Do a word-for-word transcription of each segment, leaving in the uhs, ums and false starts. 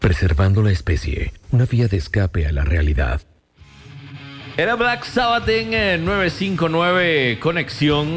Preservando la especie, una vía de escape a la realidad. Era Black Sabbath en eh, novecientos cincuenta y nueve Conexión.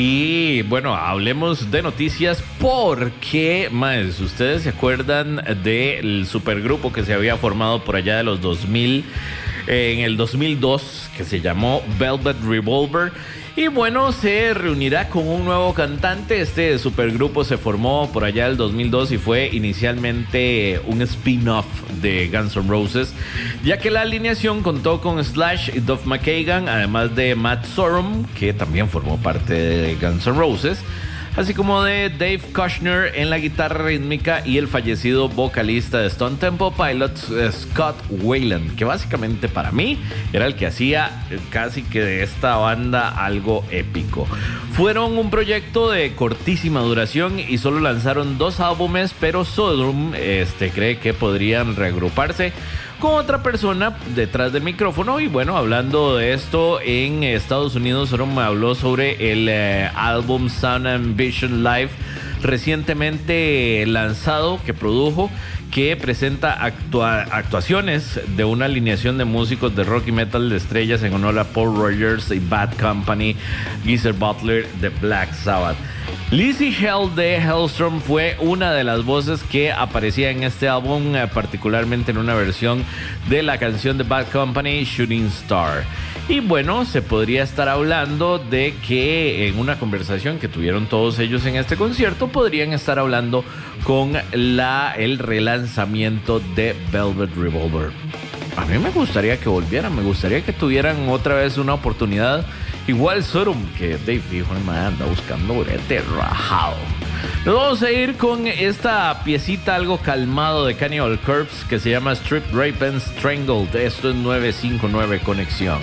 Y bueno, hablemos de noticias porque, más, ustedes se acuerdan del supergrupo que se había formado por allá de los dos mil, eh, en el dos mil dos, que se llamó Velvet Revolver. Y bueno, se reunirá con un nuevo cantante. Este supergrupo se formó por allá del dos mil dos y fue inicialmente un spin-off de Guns N' Roses, ya que la alineación contó con Slash y Duff McKagan, además de Matt Sorum, que también formó parte de Guns N' Roses, así como de Dave Kushner en la guitarra rítmica y el fallecido vocalista de Stone Temple Pilots, Scott Weiland, que básicamente para mí era el que hacía casi que de esta banda algo épico. Fueron un proyecto de cortísima duración y solo lanzaron dos álbumes, pero Sorum este, cree que podrían reagruparse con otra persona detrás del micrófono. Y bueno, hablando de esto, en Estados Unidos Sorum me habló sobre el eh, álbum Sound and Vision Live recientemente lanzado que produjo, que presenta actua- actuaciones de una alineación de músicos de rock y metal de estrellas en honor a Paul Rogers y Bad Company, Geezer Butler de Black Sabbath. Lizzie Hell de Hellstrom fue una de las voces que aparecía en este álbum, particularmente en una versión de la canción de Bad Company, Shooting Star. Y bueno, se podría estar hablando de que en una conversación que tuvieron todos ellos en este concierto, podrían estar hablando con la, el relanzamiento de Velvet Revolver. A mí me gustaría que volvieran, me gustaría que tuvieran otra vez una oportunidad. Igual Sorum, que Dave dijo, man, anda buscando burete rajado. Nos vamos a ir con esta piecita algo calmado de Cannibal Corpse que se llama Strip Rape and Strangled. Esto es novecientos cincuenta y nueve Conexión.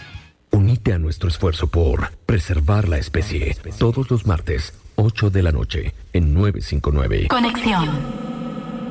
Unite a nuestro esfuerzo por preservar la especie. Todos los martes, ocho de la noche, en novecientos cincuenta y nueve. Conexión.